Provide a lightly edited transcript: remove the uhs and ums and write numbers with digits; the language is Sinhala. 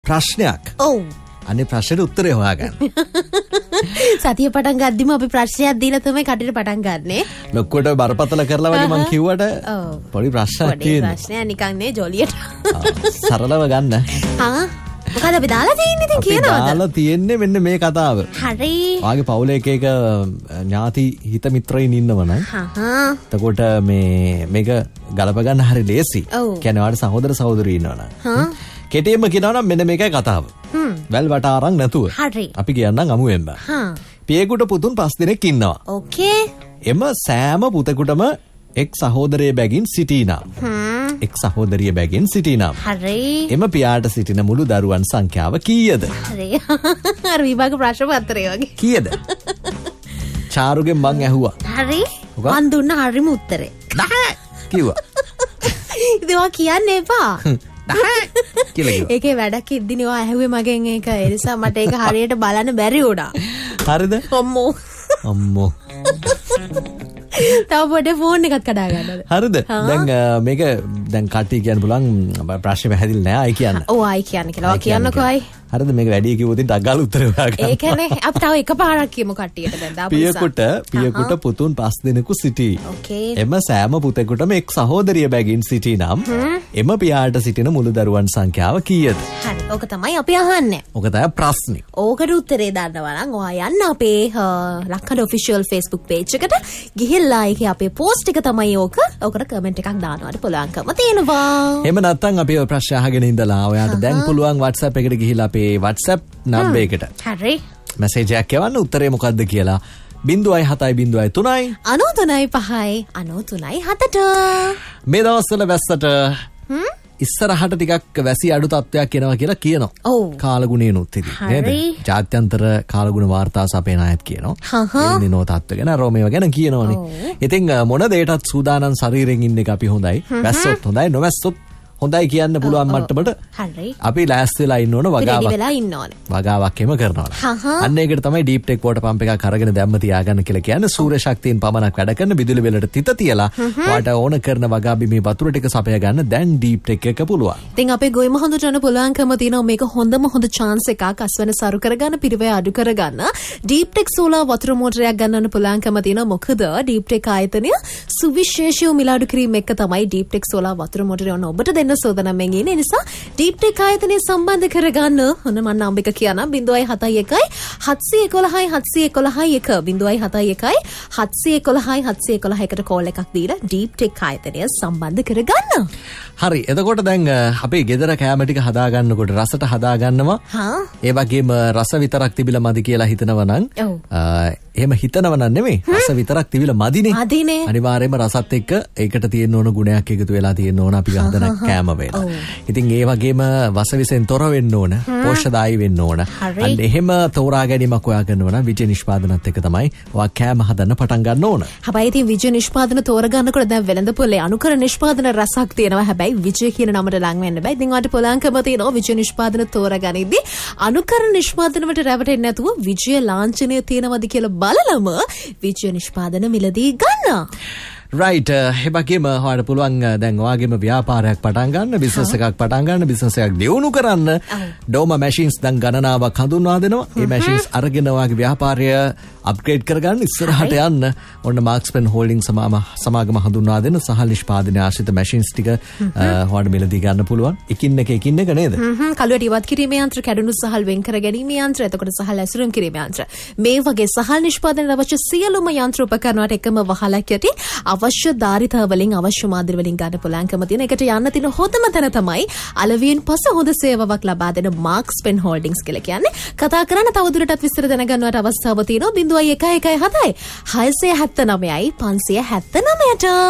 ප්‍රශ්නයක්. ඔව්. අනේ ප්‍රශ්නෙට උත්තරේ හොයාගන්න. සතිය පටන් ගද්දිම අපි ප්‍රශ්නයක් දීලා තමයි කටට පටන් ගන්නෙ. ලොක්කොට බරපතල කරලා වගේ මං කිව්වට පොඩි ප්‍රශ්නයක් තියෙනවා. ප්‍රශ්නයක් නිකන් නේ ජොලියට. සරලව ගන්න. හා මොකද අපි දාලා තියෙන්නේ ඉතින් කියනවද? දාලා තියෙන්නේ මෙන්න මේ කතාව. හරි. වාගේ පවුලේ එක ඥාති හිත මිත්‍රයින් ඉන්නවනම්. එතකොට මේක ගලප ගන්න හරි ලේසි. කියන්නේ ඔයාලට සහෝදර සහෝදරී ඉන්නවනම්. කෙටියෙන්ම කියනවා නම් මෙන්න මේකයි කතාව. වැල් වට අරන් නැතුව. හරි. අපි කියන්නම් අමුවෙන්ම. පියෙකුට පුතුන් 5 දෙනෙක් ඉන්නවා. ඕකේ. එම සෑම පුතෙකුටම එක් සහෝදරයෙක් බැගින් සිටිනම්. එක් සහෝදරිය බැගින් සිටිනම්. හරි. එම පියාට සිටින මුළු දරුවන් සංඛ්‍යාව කීයද? හරි. අර විභාග ප්‍රශ්න පත්‍රය වගේ. කීයද? චාරුගෙන් මං ඇහුවා. හරි. මං දුන්න හරිම උත්තරේ. 10 කිව්වා. ඉතින් ඔයා කියන්න එපා. ඒකේ වැඩක් ඉද්දිනේ ඔයා ඇහුවේ මගෙන් ඒක. ඒ නිසා මට ඒක හරියට බලන්න බැරි වුණා. හරිද? අම්මෝ. තව පොඩේ ෆෝන් එකක් කඩා ගන්නද? හරිද? දැන් මේක දැන් කට්ටිය කියන්න පුළුවන් ප්‍රශ්නේ පැහැදිලි නෑ අය කියන්න. ඔව් අය කියන්න කියලා. ඔයා කියන්නකෝ අය. හරිද? මේක වැඩි කිව්වොත් ඉතින් ඩග්ගාල උත්තර හොයාගන්න. ඒ කියන්නේ අපි තව එකපාරක් කියමු කට්ටියට දැන් දාපු නිසා. පියෙකුට පුතුන් 5 දෙනෙකු සිටී. ඕකේ. එම සෑම පුතෙකුටම එක් සහෝදරිය බැගින් සිටිනම් එම පියාට සිටින මුළු දරුවන් සංඛ්‍යාව කීයද? හරි. ඕක තමයි අපි අහන්නේ. ඕක තමයි ප්‍රශ්නේ. ඕකට උත්තරේ දන්නවා නම් ඔයා යන්න අපේ ලක්කඩ ඔෆිෂියල් Facebook page එකට ගිහිල්ලා ඒකේ අපේ post එක තමයි ඕක. ඕකට comment එකක් දානවාට පුළුවන්කම තියෙනවා. එහෙම නැත්නම් අපි ඔය ප්‍රශ්න අහගෙන ඉඳලා ඔයාට දැන් පුළුවන් WhatsApp එකට ගිහිල්ලා අපේ WhatsApp නම්බර් එකට. හරි. මැසේජ් එකක් යවන්න උත්තරේ මොකද්ද කියලා. 0.7.3 93.7 මේ දවස්වල වැස්සට ඉස්සරහට ටිකක් වැසි අඩු තත්ත්වයක් එනවා කියලා කියනවා. ඔව්. කාලගුණේනොත් ඉතින් නේද? ජාත්‍යන්තර කාලගුණ වාර්තා සපයන අයත් කියනවා. එන්නේ නෝ තත්ත්ව ගැන රෝමේව ගැන කියනවනේ. ඉතින් මොන දෙයකටත් සූදානම් ශරීරයෙන් ඉන්න එක අපි හොඳයි. වැස්සොත් හොඳයි, නොවැස්සොත් හොඳයි කියන්න පුළුවන් මට්ටමට අපි ලෑස්ති වෙලා ඉන්න ඕන වගාවක් එම කරනවා. අන්න ඒකට තමයි ඩීප් ටෙක් වෝටර් පම්ප් එකක් අරගෙන දැම්ම තියාගන්න කියලා කියන්නේ. සූර්ය ශක්තියෙන් පමණක් වැඩ කරන විදුලි වලට තිත තියලා වාට ඕන කරන වගා බිමේ වතුර ටික සපයා ගන්න දැන් ඩීප් ටෙක් එක පුළුවන්. ඉතින් අපේ ගොයම හොඳට යන පුළුවන්කම තියෙනවා මේක හොඳම chance එකක් අස්වැන්න සරු කරගන්න පිරිවැය අඩු කරගන්න. ඩීප් ටෙක් සෝලාර් වතුර මෝටරයක් ගන්නන්න පුළුවන්කම තියෙනවා. මොකද ඩීප් ටෙක් ආයතනය සුවිශේෂී මිලාඩු කිරීම එක තමයි ඩීප් ටෙක් සෝලාර් වතුර මෝටරය ඔබට දෙන්න සෝදනම්ෙන් ඉන්නේ. නිසා ඩීප් ටෙක් ආයතනය සම්බන්ධ කරගන්න ඔන්න මම නම් එක කියනවා 0.71 711 711 0.71 කට කෝල් එකක් දීලා ඩීප් ටෙක් ආයතනය සම්බන්ධ කරගන්න. හරි. එතකොට දැන් අපේ ගෙදර කෑම ටික හදා ගන්නකොට රසට හදා ගන්නවා. ඒ වගේම රස විතරක් තිබිලා මදි කියලා හිතනවා නම් එහෙම හිතනව නම් නෙමෙයි. රස විතරක් තිබිලා මදිනේ. අනිවාර්යයෙන්ම රසත් එක්ක ඒකට තියෙන ඕන ගුණයක් එකතු වෙලා තියෙන ඕන අපි හදන කෑම වේලා. ඉතින් ඒ වගේම වසවිසෙන් තොර වෙන්න ඕන, පෝෂ්‍යදායී වෙන්න ඕන. අන්න එහෙම තෝරා ගැනීමක් ඔයා කරනවා නම් විජය නිෂ්පාදනත් එක්ක තමයි ඔයා කෑම හදන්න පටන් ගන්න ඕන. හැබැයි ඉතින් විජය නිෂ්පාදන තෝරගන්නකොට දැන් වෙළඳපොලේ අනුකර නිෂ්පාදන රසක් තියෙනවා. හැබැයි විජය කියන නමට ලං වෙන්න බෑ. ඉතින් ඔයාලට පුළුවන්කම තියෙනවා විජය නිෂ්පාදන තෝරගනිද්දී අනුකර නිෂ්පාදන වලට රැවටෙන්නේ නැතුව විජය ලාංඡනය තියෙනවද කියලා බලලම විජය නිෂ්පාදන මිලදී ගන්න. රයිට්. එබැගේම ඔයාලට පුළුවන් දැන් ඔයාගේම ව්‍යාපාරයක් පටන් ගන්න, බිස්නස් එකක් පටන් ගන්න, බිස්නස් එකක් දියුණු කරන්න ඩෝමා මැෂින්ස් දැන් ගණනාවක් හඳුන්වා දෙනවා. මේ මැෂින්ස් අරගෙන ඔයාගේ ව්‍යාපාරය අප්ග්‍රේඩ් කරගන්න, ඉස්සරහට යන්න ඔන්න මාක්ස්පෙන් හෝල්ඩින් සමාගම හඳුන්වා දෙන සහ නිෂ්පාදන ආශ්‍රිත මැෂින්ස් ටික ඔයාලට මිලදී ගන්න පුළුවන්. එකින් එක නේද? කළුවට ඉවත් කිරීමේ යන්ත්‍ර, කැඩුණු සහල් වෙන් කර ගැනීමේ යන්ත්‍ර, එතකොට සහල් ඇසුරුම් කිරීමේ යන්ත්‍ර. මේ වගේ සහල් නිෂ්පාදනයට අවශ්‍ය සියලුම යන්ත්‍ර උපකරණ වලට එකම වහලක් යටි අවශ්‍ය ධාරිතා වලින් අවශ්‍ය මාදිර වලින් ගන්න පුළුවන්කම තියෙන. එකට යන්න තියෙන හොඳම තැන තමයි අලවියෙන් පස හොඳ සේවාවක් ලබා දෙන මාක්ස්පෙන් හෝල්ඩින්ග්ස් කියලා කියන්නේ. කතා කරන්න තවදුරටත් විස්තර දැනගන්නවට අවස්ථාව තියෙනවා 0.117 679 579ට.